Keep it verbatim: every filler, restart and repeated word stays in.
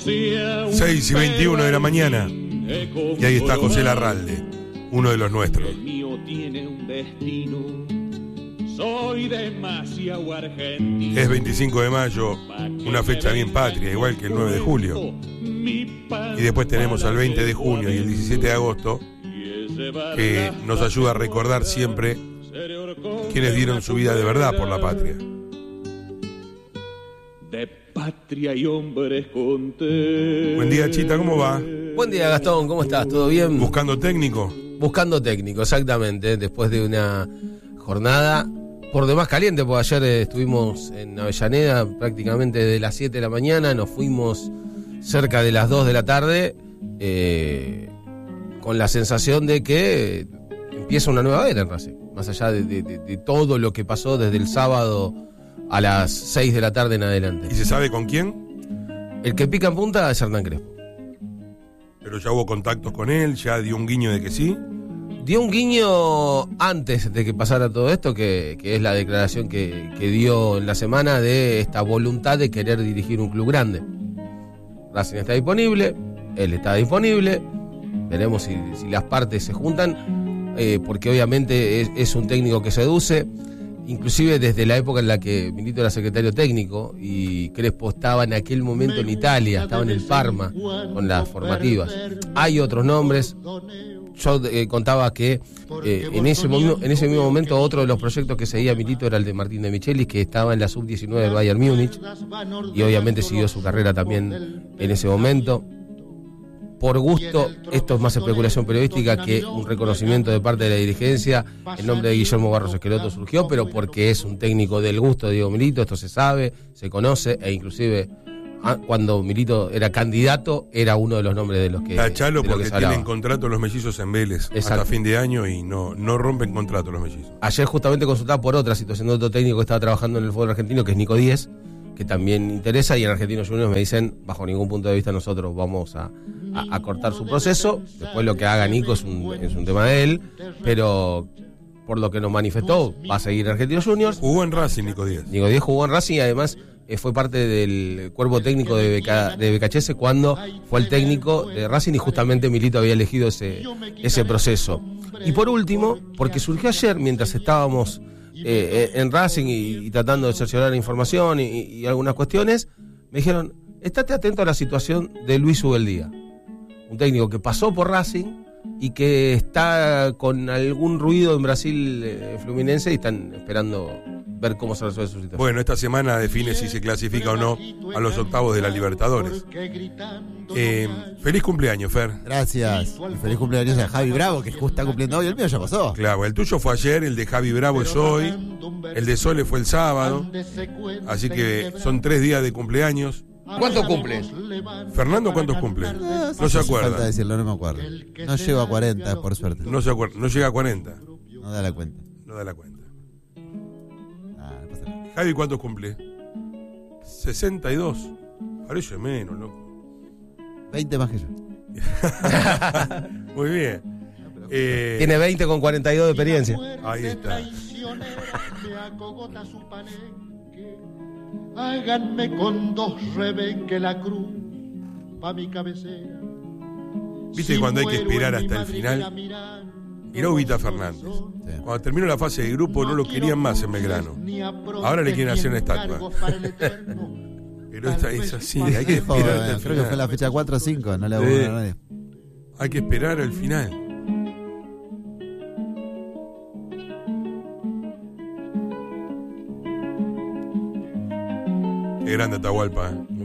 seis y veintiuno de la mañana. Y ahí está José Larralde, uno de los nuestros. El mío tiene un destino. Soy demasiado argentino. Es veinticinco de mayo, una fecha bien patria, igual que el nueve de julio. Y después tenemos al veinte de junio y el diecisiete de agosto, que nos ayuda a recordar siempre quienes dieron su vida de verdad por la patria. De patria y hombres conté. Buen día, Chita, ¿cómo va? Buen día, Gastón, ¿cómo estás? ¿Todo bien? ¿Buscando técnico? Buscando técnico, exactamente, después de una jornada por demás caliente, porque ayer eh, estuvimos en Avellaneda prácticamente desde las siete de la mañana, nos fuimos cerca de las dos de la tarde, eh, con la sensación de que eh, empieza una nueva era en Racing, más allá de, de, de, de todo lo que pasó desde el sábado a las seis de la tarde en adelante. ¿Y se sabe con quién? El que pica en punta es Hernán Crespo. Pero ya hubo contactos con él, ya dio un guiño de que sí. Dio un guiño antes de que pasara todo esto, que, que es la declaración que, que dio en la semana de esta voluntad de querer dirigir un club grande. Racing está disponible, él está disponible, veremos si, si las partes se juntan, eh, porque obviamente es, es un técnico que seduce, inclusive desde la época en la que Milito era secretario técnico y Crespo estaba en aquel momento en Italia, estaba en el Parma con las formativas. Hay otros nombres. Yo eh, contaba que eh, en, ese momi- en ese mismo momento otro de los proyectos que seguía Milito era el de Martín de Michelis, que estaba en la sub diecinueve del Bayern Múnich y obviamente siguió su carrera también en ese momento. Por gusto, esto es más especulación periodística que un reconocimiento de parte de la dirigencia. El nombre de Guillermo Barros Esqueloto surgió, pero porque es un técnico del gusto de Diego Milito, esto se sabe, se conoce, e inclusive cuando Milito era candidato, era uno de los nombres de los que Está Chalo de lo porque que se hablaba. tienen contrato los mellizos en Vélez. Exacto. Hasta fin de año y no, no rompen contrato los mellizos. Ayer justamente consultaba por otra situación de otro técnico que estaba trabajando en el fútbol argentino, que es Nico Díez, que también interesa, y en Argentinos Juniors me dicen, bajo ningún punto de vista nosotros vamos a, a, a cortar su proceso. Después lo que haga Nico es un, es un tema de él, pero por lo que nos manifestó, va a seguir en Argentinos Juniors. Jugó en Racing Nico Díez. Nico Díez jugó en Racing y además eh, fue parte del cuerpo técnico de, Beca, de Becachese cuando fue el técnico de Racing y justamente Milito había elegido ese, ese proceso. Y por último, porque surgió ayer mientras estábamos eh, en Racing y, y tratando de cerciorar información y, y algunas cuestiones, me dijeron, estate atento a la situación de Luis Ubeldía, un técnico que pasó por Racing y que está con algún ruido en Brasil eh, Fluminense y están esperando ver cómo se resuelve su situación. Bueno, esta semana define si se clasifica o no a los octavos de la Libertadores. Eh, feliz cumpleaños, Fer. Gracias. Y feliz cumpleaños a Javi Bravo, que justo está cumpliendo hoy. El mío ya pasó. Claro, el tuyo fue ayer, el de Javi Bravo es hoy, el de Sole fue el sábado. Así que son tres días de cumpleaños. ¿Cuánto cumples? Fernando, ¿cuántos cumple? No, No se acuerda. Falta decirlo, no me acuerdo. No llego a cuarenta, por suerte. No se acuerda, no llega a cuarenta. No da la cuenta. No da la cuenta. Ah, no pasa nada. Javi, ¿cuántos cumple? sesenta y dos. Parece menos, loco. veinte más que yo. Muy bien. Eh, Tiene veinte con cuarenta y dos de experiencia. Ahí está. Háganme con dos rebenque la cruz pa' mi cabecera. Viste que cuando hay que esperar hasta el final. Mirá Ubita Fernández. Sí. Cuando terminó la fase de grupo no lo querían más en Belgrano. Ahora le quieren hacer una estatua. Pero esta es así, hay que Dijo, esperar eh, hasta el creo que fue la final. fecha cuatro o cinco, no le hago Sí. a nadie. Hay que esperar al final. Qué grande Atahualpa, ¿eh?